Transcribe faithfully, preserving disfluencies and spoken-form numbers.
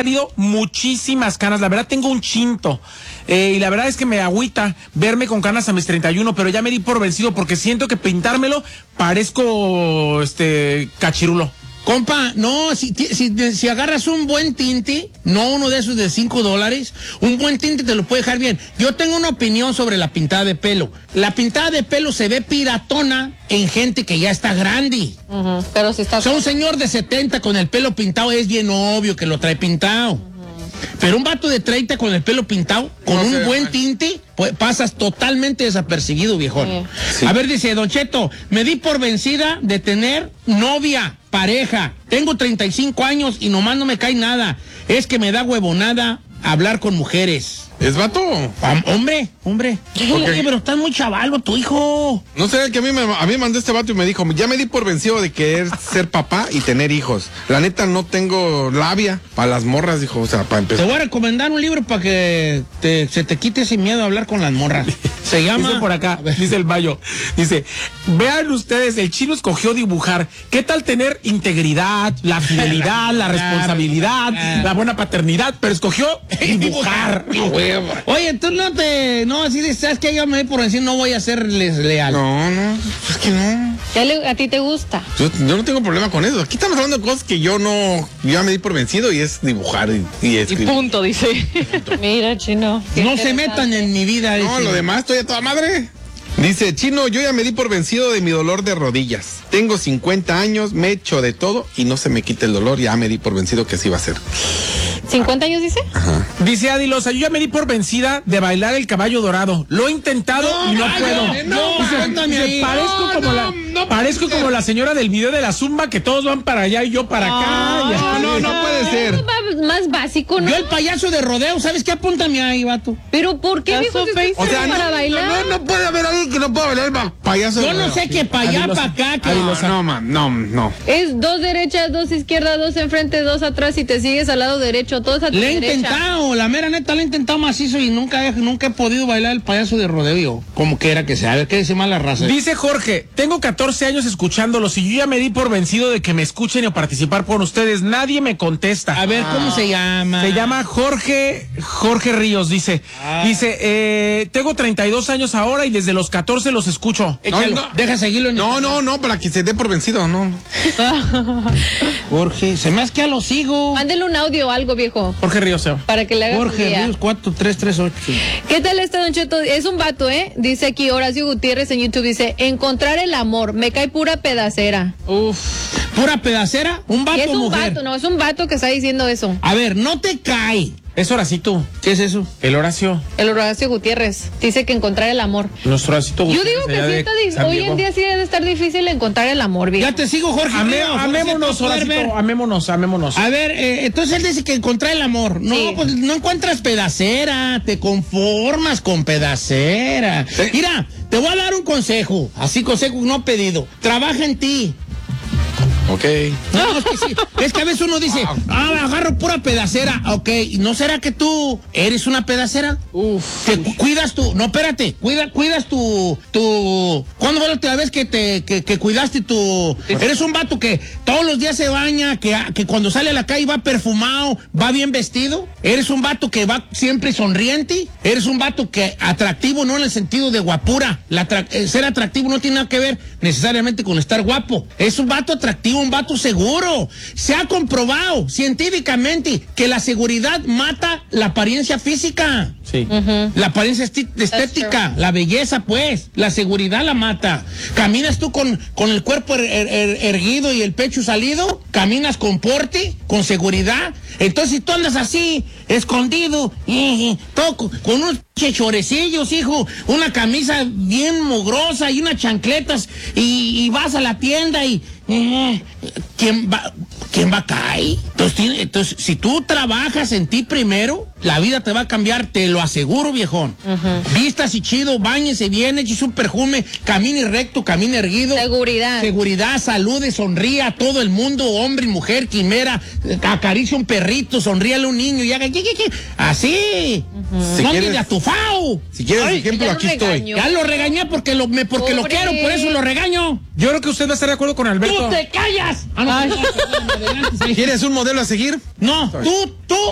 salido muchísimas canas. La verdad tengo un chinto. Eh, y la verdad es que me agüita verme con canas a mis treinta y uno, pero ya me di por vencido porque siento que pintármelo parezco este cachirulo. Compa, no, si, si, si agarras un buen tinte, no uno de esos de cinco dólares, un buen tinte te lo puede dejar bien. Yo tengo una opinión sobre la pintada de pelo. La pintada de pelo se ve piratona en gente que ya está grande. Uh-huh. Pero si está... O sea, un señor de setenta con el pelo pintado es bien obvio que lo trae pintado. Uh-huh. Pero un vato de treinta con el pelo pintado, con no un sé, buen tinte, pues pasas totalmente desapercibido, viejón. Sí. Sí. A ver, dice Don Cheto, me di por vencida de tener novia, pareja. Tengo treinta y cinco años y nomás no me cae nada. Es que me da huevonada hablar con mujeres. ¿Es vato? Ah, hombre, hombre. Oye, pero estás muy chavalo, tu hijo. No sé, que a mí, me, a mí me mandó este vato y me dijo, ya me di por vencido de querer ser papá y tener hijos. La neta no tengo labia para las morras, dijo, o sea, para empezar. Te voy a recomendar un libro para que te, se te quite ese miedo a hablar con las morras. Se llama... Dice por acá, dice el Bayo, dice, vean ustedes, el chino escogió dibujar. ¿Qué tal tener integridad, la fidelidad, la responsabilidad, la buena paternidad? Pero escogió dibujar. Oye, tú no te... No, así de, ¿sabes qué? Yo me voy por decir, no voy a serles leal. No, no, es que no. ¿Ya le, a ti te gusta? Yo, yo no tengo problema con eso. Aquí estamos hablando de cosas que yo no... Yo ya me di por vencido y es dibujar y, y escribir. Y punto, dice. Punto. Mira, chino. No se metan en mi vida. No, dice. Lo demás estoy a toda madre. Dice, Chino, yo ya me di por vencido de mi dolor de rodillas. Tengo cincuenta años, me echo de todo y no se me quita el dolor. Ya me di por vencido que así va a ser. ¿cincuenta años dice? Ajá. Dice Adilosa, yo ya me di por vencida de bailar el caballo dorado. Lo he intentado no, y no ay, puedo. No, no, dice, no, dice, parezco no, como, no, la, no, parezco como la señora del video de la Zumba, que todos van para allá y yo para no, acá. No, no, no puede ser. Eso va más básico, ¿no? Yo el payaso de rodeo, ¿sabes qué? Apúntame ahí, vato. ¿Pero por qué, dijo que o sea, para no, bailar? No, no puede haber alguien que no pueda bailar pa, payaso de Yo rodeo. no sé qué para allá, para acá. Que... No, no, man, no, no. Es dos derechas, dos izquierdas, dos enfrente, dos atrás y te sigues al lado derecho, todos a tu Le he derecha. intentado, la mera neta, le he intentado macizo y nunca he, nunca he podido bailar el payaso de rodeo. Yo, como que era que sea, a ver qué dice más la raza. Dice Jorge, tengo catorce años escuchándolos y yo ya me di por vencido de que me escuchen o participar por ustedes. Nadie me contesta. A ver, ¿cómo ah. se llama? Se llama Jorge, Jorge Ríos, dice. Ah. Dice, eh, tengo treinta y dos años ahora y desde los catorce los escucho. Échalo, no, no. Deja seguirlo en No, no, no, para que se dé por vencido, no. Jorge, se me hace que ya lo sigo. Mándele un audio o algo, viejo. Jorge Ríos, para que le haga Jorge Ríos cuatro tres tres ocho. ¿Qué tal está, Don Cheto? Es un vato, ¿eh? Dice aquí Horacio Gutiérrez en YouTube, dice, encontrar el amor, me cae pura pedacera. Uf. ¿Pura pedacera? ¿Un vato o mujer? Es un vato, no, es un vato que está diciendo eso. A ver, no te cae. Es Horacito. ¿Qué es eso? El Horacio. El Horacio Gutiérrez. Dice que encontrar el amor. Nuestro Horacito Gutiérrez. Yo digo que sí está difícil. Hoy en día sí debe estar difícil encontrar el amor, viejo. Ya te sigo, Jorge. Amé, amémonos, Horacito. Amémonos, amémonos. A ver, eh, entonces él dice que encontrar el amor. No, sí. Pues no encuentras pedacera. Te conformas con pedacera. ¿Sí? Mira, te voy a dar un consejo. Así, consejo no pedido. Trabaja en ti. Ok. No, es que sí. Es que a veces uno dice, ah, agarro pura pedacera. Ok, ¿no será que tú eres una pedacera? Uf. Que cu cuidas tu... No, espérate. Cuida, cuidas tu... tu ¿Cuándo fue la última vez que, te, que, que cuidaste tu... Sí. Eres un vato que todos los días se baña, que, que cuando sale a la calle va perfumado, va bien vestido. Eres un vato que va siempre sonriente. Eres un vato que atractivo, no en el sentido de guapura. La tra ser atractivo no tiene nada que ver necesariamente con estar guapo. Es un vato atractivo, un vato seguro. Se ha comprobado científicamente que la seguridad mata la apariencia física. Sí. Uh-huh. La apariencia estética, la belleza, pues. La seguridad la mata. Caminas tú con, con el cuerpo er, er, er, erguido y el pecho salido. Caminas con porte, con seguridad. Entonces, si tú andas así, escondido, eh, todo con, con unos chorecillos, hijo, una camisa bien mugrosa y unas chancletas, y, y vas a la tienda y... Eh, ¿quién va, quién va a caer? Entonces, tiene, entonces, si tú trabajas en ti primero, la vida te va a cambiar, te lo aseguro, viejón. Uh-huh. Vistas y chido, bañese bien, eches un perfume, camine recto, camine erguido. Seguridad. Seguridad, salude, sonríe a todo el mundo, hombre y mujer, quimera, acaricia un perrito, sonríale a un niño y haga... Así. Uh-huh. Si no quieres, de atufao. Si quieres Ay, ejemplo, aquí estoy. Ya lo regañé porque lo, me, porque lo quiero, por eso lo regaño. Yo creo que usted va a estar de acuerdo con Alberto. ¡Tú te callas! Ah, no, ¿Quieres un modelo a seguir? No, tú, tú